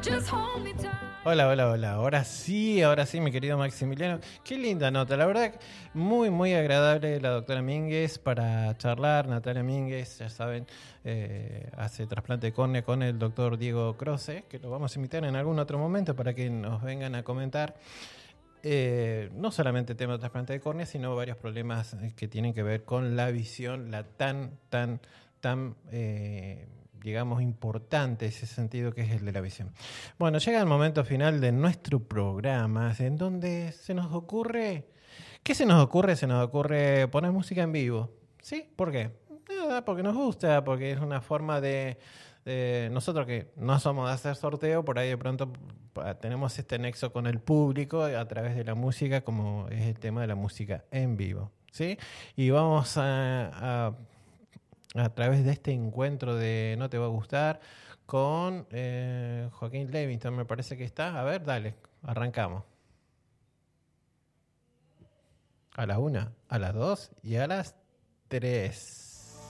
Hola, hola, hola. Ahora sí, mi querido Maximiliano. Qué linda nota. La verdad, muy, muy agradable la doctora Mínguez para charlar. Natalia Mínguez, ya saben, hace trasplante de córnea con el doctor Diego Croce, que lo vamos a invitar en algún otro momento para que nos vengan a comentar. No solamente tema de trasplante de córnea, sino varios problemas que tienen que ver con la visión, la tan digamos, importante ese sentido que es el de la visión. Bueno, llega el momento final de nuestro programa, en donde se nos ocurre... ¿Qué se nos ocurre? Se nos ocurre poner música en vivo. ¿Sí? ¿Por qué? Nada, porque nos gusta, porque es una forma de nosotros que no somos de hacer sorteo, por ahí de pronto tenemos este nexo con el público a través de la música, como es el tema de la música en vivo. ¿Sí? Y vamos a través de este encuentro de No Te Va a Gustar con Joaquín Levingston, me parece que está. A ver, dale, arrancamos. A la 1, a las 2 y a las 3.